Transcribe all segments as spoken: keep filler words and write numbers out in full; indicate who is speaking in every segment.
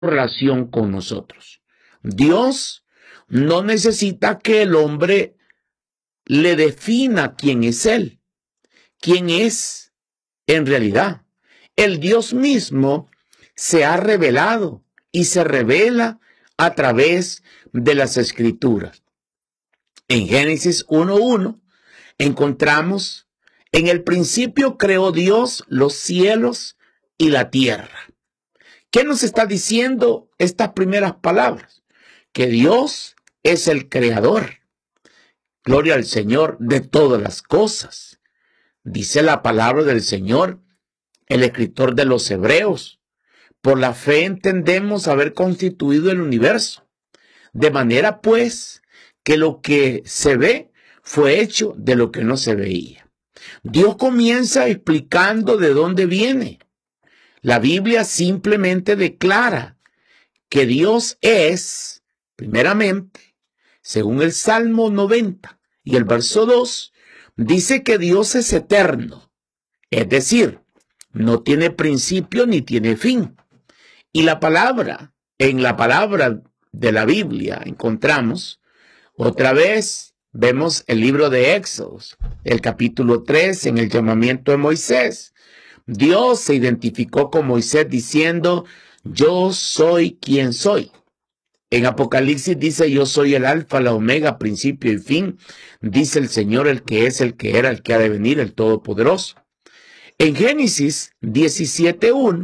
Speaker 1: relación con nosotros. Dios no necesita que el hombre le defina quién es Él, quién es en realidad. El Dios mismo se ha revelado y se revela a través de las Escrituras. En Génesis uno uno encontramos: en el principio creó Dios los cielos y la tierra. ¿Qué nos está diciendo estas primeras palabras? Que Dios es el creador. Gloria al Señor de todas las cosas. Dice la palabra del Señor, el escritor de los Hebreos: por la fe entendemos haber constituido el universo, de manera pues que lo que se ve fue hecho de lo que no se veía. Dios comienza explicando de dónde viene. La Biblia simplemente declara que Dios es, primeramente, según el Salmo noventa y el verso dos, dice que Dios es eterno, es decir, no tiene principio ni tiene fin. Y la palabra, en la palabra de la Biblia encontramos, otra vez vemos el libro de Éxodo, el capítulo tres, en el llamamiento de Moisés. Dios se identificó con Moisés diciendo: yo soy quien soy. En Apocalipsis dice: yo soy el alfa, la omega, principio y fin. Dice el Señor, el que es, el que era, el que ha de venir, el Todopoderoso. En Génesis diecisiete uno,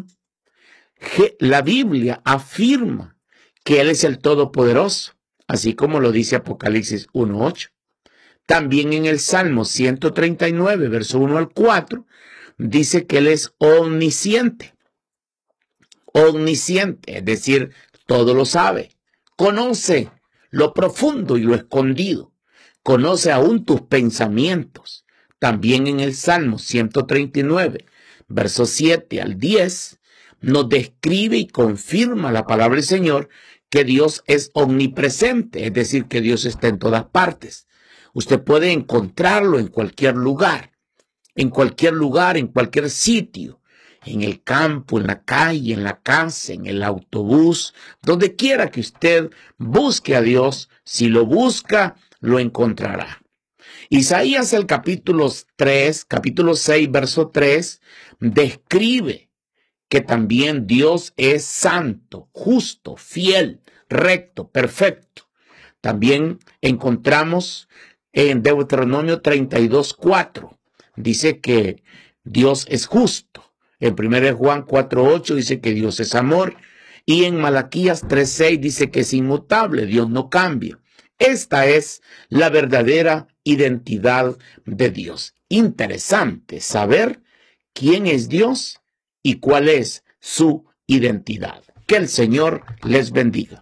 Speaker 1: la Biblia afirma que Él es el Todopoderoso, así como lo dice Apocalipsis uno ocho. También en el Salmo ciento treinta y nueve, verso uno al cuatro, dice que Él es omnisciente. Omnisciente, es decir, todo lo sabe. Conoce lo profundo y lo escondido. Conoce aún tus pensamientos. También en el Salmo ciento treinta y nueve, versos siete al diez, nos describe y confirma la palabra del Señor que Dios es omnipresente, es decir, que Dios está en todas partes. Usted puede encontrarlo en cualquier lugar, en cualquier lugar, en cualquier sitio, en el campo, en la calle, en la casa, en el autobús, donde quiera que usted busque a Dios, si lo busca, lo encontrará. Isaías, el capítulo tres, capítulo seis, verso tres, describe que también Dios es santo, justo, fiel, recto, perfecto. También encontramos en Deuteronomio treinta y dos, cuatro, dice que Dios es justo. En primera de Juan cuatro ocho dice que Dios es amor. Y en Malaquías tres seis dice que es inmutable, Dios no cambia. Esta es la verdadera identidad de Dios. Interesante saber quién es Dios y cuál es su identidad. Que el Señor les bendiga.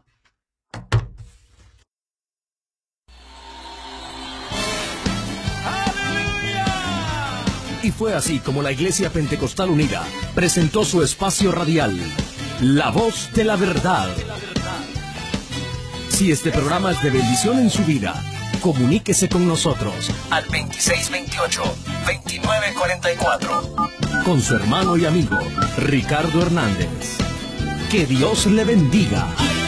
Speaker 2: Y fue así como la Iglesia Pentecostal Unida presentó su espacio radial, La Voz de la Verdad. Si este programa es de bendición en su vida, comuníquese con nosotros al veintiséis veintiocho, veintinueve cuarenta y cuatro con su hermano y amigo Ricardo Hernández. Que Dios le bendiga.